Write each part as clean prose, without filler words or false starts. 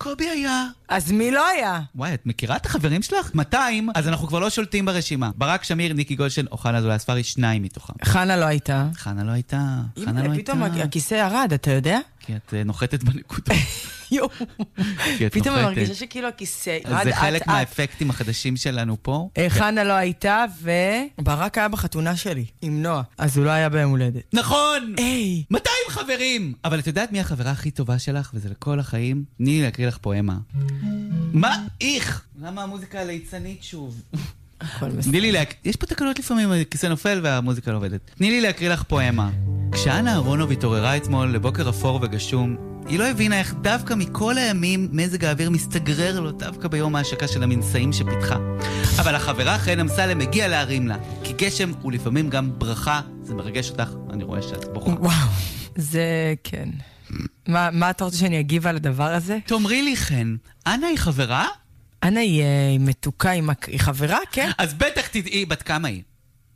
קובי היה. אז מי לא היה? וואי, את מכירה את החברים שלך? 200, אז אנחנו כבר לא שולטים ברשימה. ברק שמיר, ניקי גולדשטיין, אוחנה אזולאי הספרי, 2 מתוכם. חנה לא הייתה. חנה לא הייתה. פתאום הכיסא ירד, אתה יודע? כי את נוחתת בנקודות. יו. פתאום אני מרגישה שכאילו הכיסא ירד. זה חלק מהאפקטים החדשים שלנו פה. חנה לא הייתה, וברק היה בחתונה שלי, עם נועה. אז הוא לא היה ביום הולדת. נכון! 200 חברים! אבל את יודעת מי החברה הכי טובה שלך, וזה לכל החיים? תני לי להקריא לך פואמה. מה? איך? למה המוזיקה הליצנית שוב? תני לי יש פה תקלות לפעמים, הכיסא נופל והמוזיקה לא עובדת. תני לי להקריא לך פואמה. כשאנה אהרונוב התעוררה אתמול לבוקר אפור וגשום, היא לא הבינה איך דווקא מכל הימים מזג האוויר מסתגרר לו דווקא ביום ההשקה של המנסאים שפיתחה. אבל החברה חן אמסלם הגיעה להרים לה, כי גשם הוא לפעמים גם ברכה. זה מרגש אותך, אני רואה שאת בוכה. וואו, זה כן. מה אתה רוצה שאני אגיב על הדבר הזה? תאמרי לי חן, אנה היא חברה? אנה היא מתוקה, היא חברה, כן? אז בטח תדעי, בת כמה היא?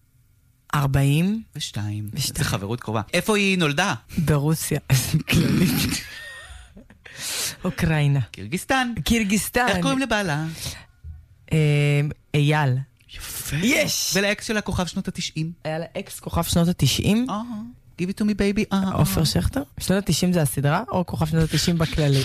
42. זה חברות קרובה. איפה היא נולדה? ברוסיה. כללית. אוקראינה. קירגיסטן. קירגיסטן. איך קוראים לבעלה? אייל. יפה. יש! ולאקס שלה כוכב שנות ה-90. היה לה אקס כוכב שנות ה-90. Give it to me baby. עופר שכטר. שנות ה-90 זה הסדרה, או כוכב שנות ה-90 בכללי?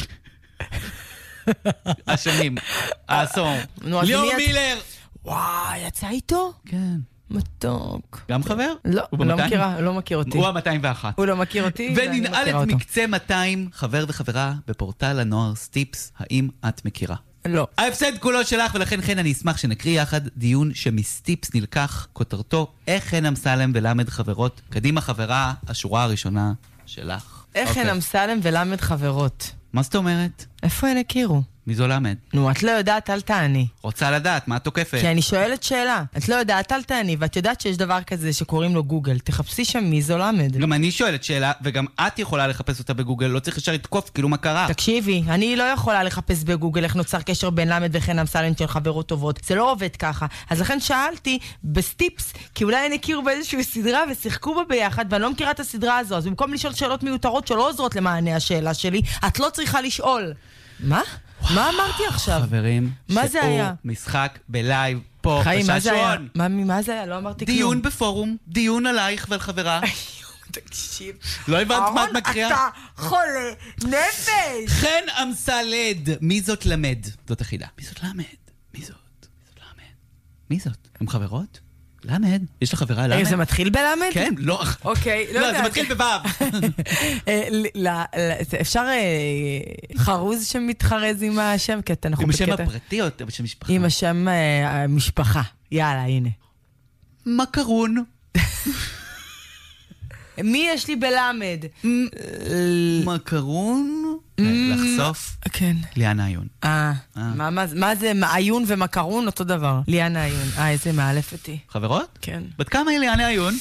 השנים. העשור. ליאור מילר. וואי, יצא איתו? כן. מתוק. גם חבר? לא, לא מכירה, לא מכיר אותי. הוא ה-201. הוא לא מכיר אותי, ואני מכירה אותו. וננעל את מקצה 200, חבר וחברה, בפורטל הנוער סטיפס. האם את מכירה? לא. ההפסד כולו שלך, ולכן חן אני אשמח שנקריא יחד דיון שמסטיפס נלקח, כותרתו, איך חן אמסלם ולמד חברות. קדימה חברה, השורה הראשונה שלך. איך חן אמסלם ולמד חברות. מה זאת אומרת? איפה הן הכירו? מי זו למד? נו, את לא יודעת, אל תעני. רוצה לדעת, מה את תוקפת? כי אני שואלת שאלה. את לא יודעת, אל תעני, ואת יודעת שיש דבר כזה שקוראים לו גוגל. תחפשי שם מי זו למד. גם אני שואלת שאלה, וגם את יכולה לחפש אותה בגוגל, לא צריך ישר לתקוף, כאילו מה קרה? תקשיבי, אני לא יכולה לחפש בגוגל איך נוצר קשר בין למד וכן אמסלם של חברות טובות. זה לא עובד ככה. אז לכן שאלתי בסטיפס, כי אולי הם הכירו באיזושהי סדרה ושיחקו בה ביחד, ואני לא מכירה את הסדרה הזו. אז במקום לשאול שאלות מיותרות שלא עוזרות למענה השאלה שלי, את לא צריכה לשאול. מה? מה אמרתי עכשיו? חברים, מה זה היה? משחק בלייב פה חיים, מה זה היה? בשעשועון. מה זה היה? לא אמרתי כלום. דיון בפורום, דיון עלייך ועל חברה. תקשיב. לא הבנת מה את מקריאה? אתה חולה נפש. חן אמסלד. מי זאת למד? זאת החידה. מי זאת למד? מי זאת? מי זאת? הם חברות? למד? יש לך חברה למד? זה מתחיל בלמד? כן, לא. אוקיי, לא זה מתחיל בבב. אפשר חרוז שמתחרז עם השם, כי אנחנו עם השם הפרטי או בשם משפחה? עם השם המשפחה. יאללה, הנה. מקרון. מי יש לי בלמד? מקרון? לחשוף? כן. ליאנה עיון. מה זה? עיון ומקרון אותו דבר. ליאנה עיון. איזה מאלף אותי. חברות? כן. בת כמה היא ליאנה עיון?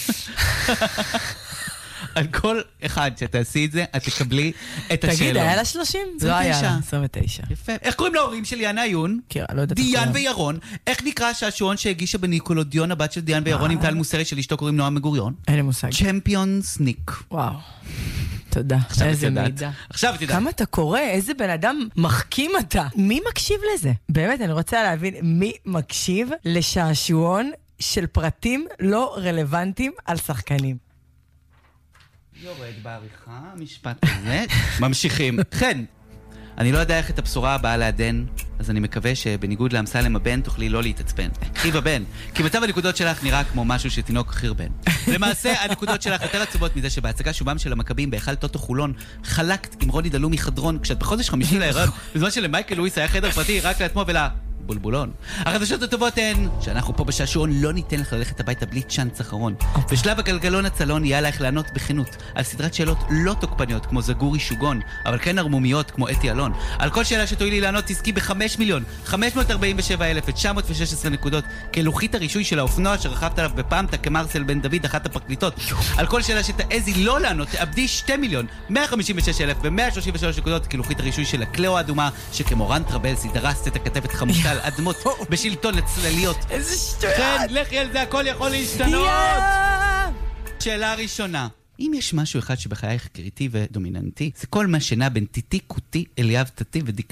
על כל אחד שתעשי את זה, את תקבלי את השאלון. תגיד, היה לה 30? לא היה לה, 29. יפה. איך קוראים להורים של ליאנה עיון? לא יודעת. דיאן וירון. איך נקרא השעשועון שהגישה בניקולודיון, הבת של דיאן וירון עם טל מוסרי של אשתו קוראים נועה מגוריון? אין לי מושג. צ'מפיון סניק. וואו. תודה. איזה מידע. עכשיו את יודעת. כמה אתה קורא? איזה בן אדם מחכים אתה. מי מקשיב לזה? באמת, אני רוצה להבין מי מקשיב לשעשועון של פרטים לא רלוונטיים על שחקנים. יורד בעריכה, משפט הזה. ממשיכים. כן. אני לא יודע איך את הבשורה הבאה לעדן, אז אני מקווה שבניגוד לאמסלם הבן תוכלי לא להתעצבן. קחי בבן, כי מצב הנקודות שלך נראה כמו משהו שתינוק חיר בן. למעשה, הנקודות שלך יותר עצובות מזה שבהצגה שובם של המכבים בהיכל טוטו חולון חלקת עם רוני דלומי חדרון כשאת בחודש חמישי להיריון, בזמן שלמייקל לואיס היה חדר פרטי רק לעצמו בולבולון. החדשות הטובות הן שאנחנו פה בשעשועון לא ניתן לך ללכת הביתה בלי צ'אנס אחרון. בשלב הגלגלון הצלון יהיה עלייך לענות בכנות על סדרת שאלות לא תוקפניות כמו זגורי שוגון, אבל כן הרמומיות כמו אתי אלון. על כל שאלה שתואילי לענות תזכי ב5,547,916 נקודות כלוחית הרישוי של האופנוע שרכבת עליו בפעמתה כמרסל בן דוד, אחת הפרקליטות. על כל שאלה שתעזי לא לענות תאבדי 2,156,133 נקודות כלוחית הרישוי של הקלאו האדומה שכמורן טרבלסי דרסת את הכתבת חמוטל אדמות בשלטון הצלליות. איזה שטויות. כן, לכי על זה, הכל יכול להשתנות. שאלה ראשונה. אם יש משהו אחד שבחייך קריטי ודומיננטי, זה כל מה שנע בין טיטי, קוטי, אליאב תתי ודקדוק.